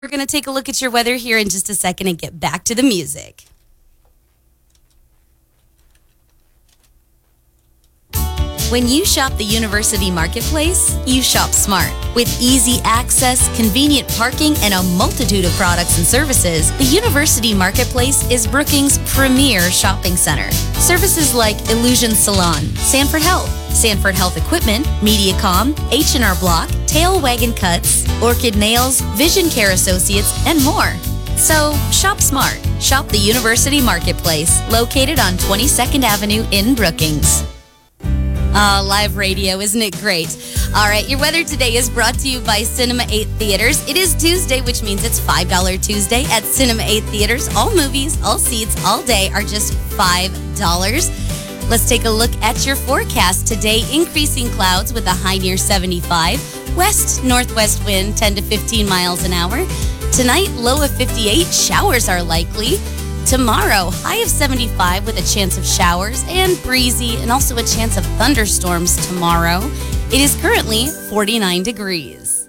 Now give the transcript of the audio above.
We're going to take a look at your weather here in just a second and get back to the music. When you shop the University Marketplace, you shop smart. With easy access, convenient parking, and a multitude of products and services, the University Marketplace is Brookings' premier shopping center. Services like Illusion Salon, Sanford Health Equipment, Mediacom, H&R Block, Tail Wagon Cuts, Orchid Nails, Vision Care Associates, and more. So, shop smart. Shop the University Marketplace, located on 22nd Avenue in Brookings. Live radio, isn't it great? All right, your weather today is brought to you by Cinema 8 Theaters. It is Tuesday, which means it's $5 Tuesday at Cinema 8 Theaters. All movies, all seats, all day are just $5. Let's take a look at your forecast today. Increasing clouds with a high near 75. West-northwest wind 10 to 15 miles an hour. Tonight, low of 58. Showers are likely. Tomorrow, high of 75 with a chance of showers and breezy, and also a chance of thunderstorms tomorrow. It is currently 49 degrees.